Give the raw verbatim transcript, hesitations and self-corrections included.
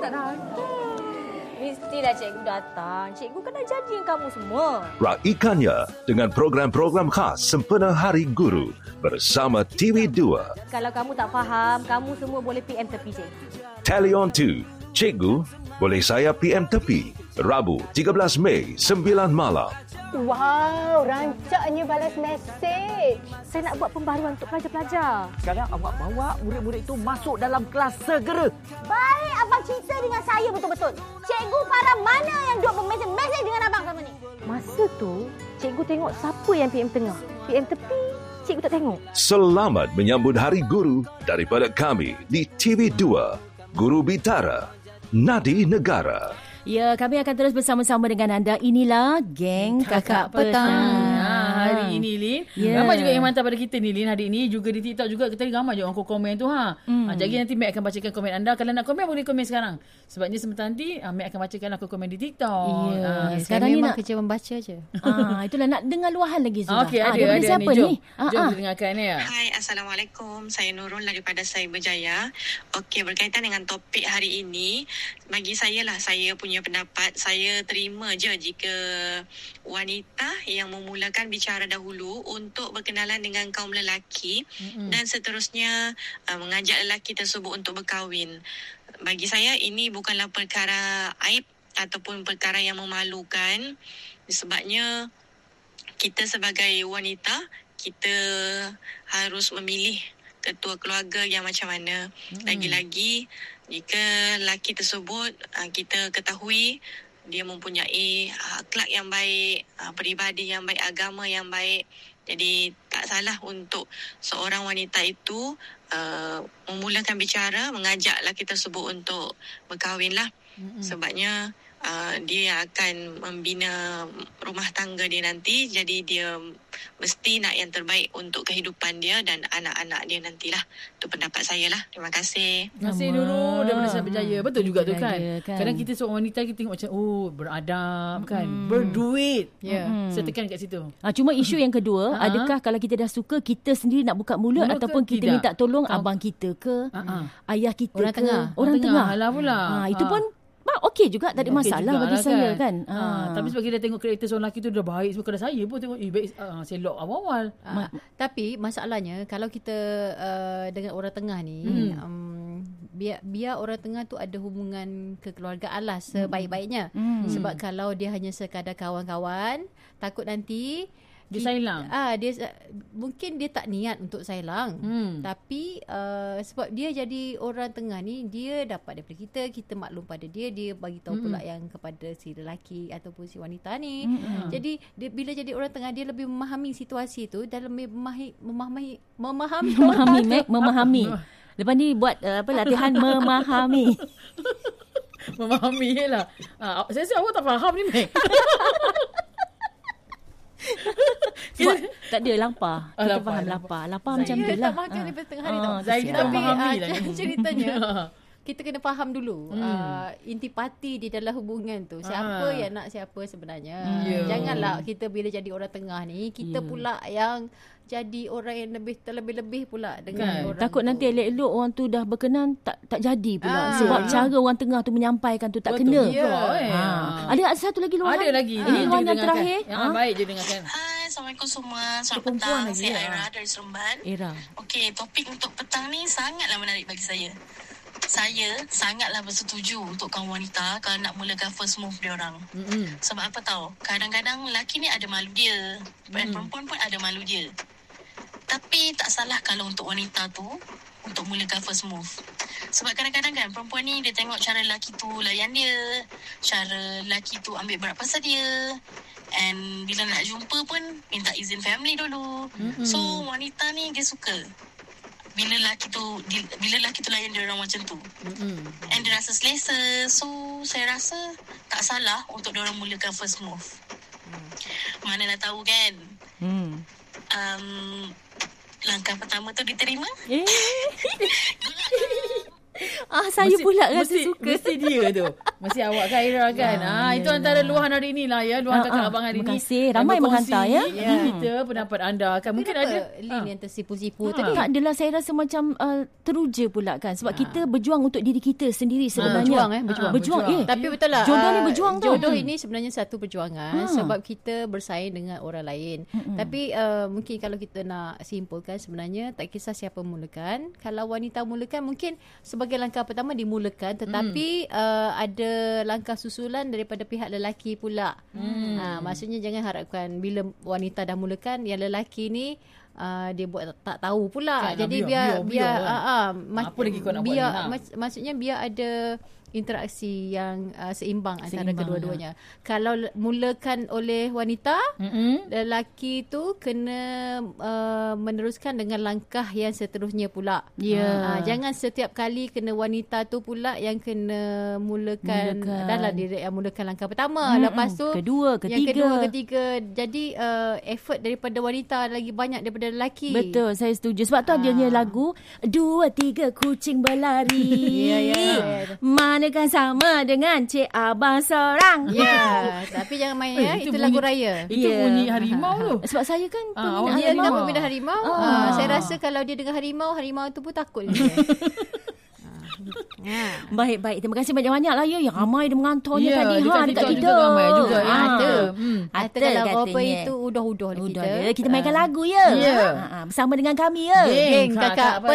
tak datang. Mestilah cikgu datang. Cikgu kena janji kamu semua. Raikannya dengan program-program khas sempena Hari Guru bersama T V dua. Kalau kamu tak faham, kamu semua boleh P M tepi cikgu. Tally on two. Cikgu, boleh saya P M tepi. Rabu, tiga belas Mei, sembilan malam. Wow, rancaknya balas mesej. Saya nak buat pembaruan untuk pelajar-pelajar. Sekarang awak bawa murid-murid itu masuk dalam kelas segera. Baik, abang cerita dengan saya betul-betul. Cikgu Farah mana yang duk bermesej-mesej dengan abang selama ni? Masa tu, cikgu tengok siapa yang P M tengah. P M tepi, cikgu tak tengok. Selamat menyambut Hari Guru daripada kami di T V dua. Guru Bitara, Nadi Negara. Ya, kami akan terus bersama-sama dengan anda. Inilah Geng Kakak, Kakak Petang. Petang. Ha, hari ini, Lin. Yeah. Ramai juga yang mantap pada kita ni, Lin. Hari ini juga di TikTok juga. Kita ramai je orang komen tu. Ha. Mm. Ha, jadi nanti Mek akan bacakan komen anda. Kalau nak komen, boleh komen sekarang. Sebabnya sebentar nanti, ha, Mek akan bacakan aku komen di TikTok. Ya, yeah. Ha, sekarang ni nak kerja membaca je. Ah, itulah nak dengar luahan lagi Zura. Okey, ha, ada, ada siapa ni. Jom, ni? jom Ah, kita dengarkan ni. Ya. Hai, Assalamualaikum. Saya Nurul daripada Cyberjaya. Okey, berkaitan dengan topik hari ini, bagi saya lah, saya punya pendapat, saya terima je jika wanita yang memulakan bicara dahulu untuk berkenalan dengan kaum lelaki mm-hmm. dan seterusnya uh, mengajak lelaki tersebut untuk berkahwin. Bagi saya ini bukanlah perkara aib ataupun perkara yang memalukan, sebabnya kita sebagai wanita, kita harus memilih ketua keluarga yang macam mana. Mm-hmm. Lagi-lagi jika lelaki tersebut uh, kita ketahui dia mempunyai akhlak yang baik, peribadi yang baik, agama yang baik. Jadi tak salah untuk seorang wanita itu uh, memulakan bicara, mengajak lelaki tersebut untuk berkahwinlah. Mm-hmm. Sebabnya uh, dia akan membina rumah tangga dia nanti. Jadi dia mesti nak yang terbaik untuk kehidupan dia dan anak-anak dia nantilah. Itu pendapat saya lah. Terima kasih. Terima kasih Nurul daripada Cyberjaya. Betul juga tu kan. kan. Kadang kita seorang wanita kita tengok macam oh beradab kan, Mm. berduit. Ya. Yeah. Saya tekan kat situ. Ah, cuma isu yang kedua, Ha-ha. adakah kalau kita dah suka kita sendiri nak buka mulut, Mulut ataupun ke kita tidak? minta tolong Tahu. abang kita ke, Ha-ha. ayah kita Orang ke, tengah. orang Orang tengah. tengah lah pula. Ha, itu Ha. pun ah, okey juga, tak ada Okey masalah jugalah bagi saya kan. Ha. Ha. Tapi sebab kita tengok karakter seorang lelaki tu dah baik, sebab kadang saya pun tengok eh baik uh, selok awal-awal. Uh, tapi masalahnya kalau kita uh, dengan orang tengah ni Hmm. um, biar biar orang tengah tu ada hubungan kekeluargaan lah sebaik-baiknya. Hmm. Sebab kalau dia hanya sekadar kawan-kawan, takut nanti Dia kita- sailang. Ah dia mungkin dia tak niat untuk sailang. Hmm. Tapi uh, sebab dia jadi orang tengah ni, dia dapat daripada kita, kita maklum pada dia, dia bagi tahu Mm-mm. pula yang kepada si lelaki ataupun si wanita ni. Mm-mm. Jadi dia, bila jadi orang tengah, dia lebih memahami situasi tu dan lebih memahami memahami memahami Memahami, Mac, memahami. Lepas ni buat uh, apa latihan memahami. Memahami lah. Ha, saya rasa awak tak faham ni, Mek. Sebab tak ada lapar. Ah, Kita lapar, faham lapar. lapar. Lapar Saya macam tu lah. tak makan Ah. daripada tengah hari Ah, tau. Saya kesian. tak Tapi memahami uh, lah ni. ceritanya kita kena faham dulu Hmm. uh, intipati di dalam hubungan tu. Siapa Ah. yang nak siapa sebenarnya. Ya. Janganlah kita bila jadi orang tengah ni, kita Ya. pula yang jadi orang yang lebih terlebih-lebih pula dengan Kan. orang Takut tu. nanti elok-elok orang tu dah berkenan tak tak jadi pula. Ah. Sebab cara orang tengah tu menyampaikan tu tak Betul kena. juga, eh. Ha. Ada ada satu lagi luahan. Ada lagi. Ini Jom luahan yang dengarkan. terakhir. Yang Ha? baik je dengarkan. Hai, Assalamualaikum semua. Selamat Perempuan petang. lagi, Saya ya. Aira dari Seremban. Era. Okey, topik untuk petang ni sangatlah menarik bagi saya. Saya sangatlah bersetuju untuk kaum wanita kalau nak mulakan first move dia orang. Mm-mm. Sebab apa tahu? Kadang-kadang lelaki ni ada malu dia. Dan perempuan pun ada malu dia. Tapi tak salah kalau untuk wanita tu untuk mulakan first move. Sebab kadang-kadang kan perempuan ni dia tengok cara lelaki tu layan dia, cara lelaki tu ambil berat pasal dia. And bila nak jumpa pun minta izin family dulu. Mm-hmm. So wanita ni dia suka bila lelaki tu di- bila lelaki tu layan dia orang macam tu. Mm-mm. And dia rasa selesa. So saya rasa tak salah untuk dia orang mulakan first move. Mana nak tahu kan? Hmm. Um, langkah pertama tu diterima. Eh. ah saya Mesti- pula rasa mesti, suka. Mesti dia tu. Masih awak Khaira kan. Ah, itu antara luahan hari ni lah ya. Luahan Ah, kakak ah. abang hari Terima ni. kasih. Dan Ramai berkongsi menghantar, ya. dengan kita pendapat anda kan. Mungkin Kenapa ada Lin yang tersipu-sipu Ha. tadi? Tak adalah, saya rasa macam uh, teruja pula kan. Sebab kita berjuang untuk diri kita sendiri sebenarnya. Berjuang, eh, berjuang. Berjuang. Berjuang. Eh, Tapi betul lah. jodoh ni ah, berjuang tau. Jodoh Hmm. ini sebenarnya satu perjuangan Ha. sebab kita bersaing dengan orang lain. Mm-mm. Tapi uh, mungkin kalau kita nak simpulkan sebenarnya tak kisah siapa mulakan. Kalau wanita mulakan mungkin sebagai langkah pertama dimulakan, tetapi uh, ada langkah susulan daripada pihak lelaki pula. Hmm. Ha, maksudnya jangan harapkan bila wanita dah mulakan yang lelaki ni Uh, dia buat tak, tak tahu pula. Kan, Jadi biar- biar biar- biar, biar kan. ah, ah, mas- Apa lagi kau nak buat biar, ni, ha? mas- maksudnya biar ada interaksi yang uh, seimbang antara Seimbang, kedua-duanya. Kalau le- mulakan oleh wanita, Mm-mm. lelaki tu kena uh, meneruskan dengan langkah yang seterusnya pula. Ya. Uh, jangan setiap kali kena wanita tu pula yang kena mulakan, Mulakan. dah lah dia yang mulakan langkah pertama. Mm-mm. Lepas tu Kedua, yang ketiga. kedua, ketiga. Jadi uh, effort daripada wanita lagi banyak daripada lelaki. Betul, saya setuju. Sebab tu Ah. adanya lagu Dua tiga kucing berlari. Ya, ya, ya. Manakah sama dengan Cik Abang seorang. Ya, tapi jangan main ya. Eh, itu Itu, bunyi- lagu raya. Itu Ya. bunyi harimau tu. Sebab saya kan Ah, peminat awak Dia harimau. kan peminat harimau. Ah. Ah. Saya rasa kalau dia dengar harimau, harimau tu pun takut dia. Ha. Baik, baik. Terima kasih banyak-banyak lah ya. Yang ramai dia mengantarnya Ya, tadi. dekat Ha, dekat TikTok kita. juga ramai juga ya. Ah. Ada. Hmm. Kata dalam apa itu udah-udah Udah kita. ya. Kita mainkan lagu ya. Ya. Ha, ha, bersama dengan kami ya. Geng Geng kakak kakak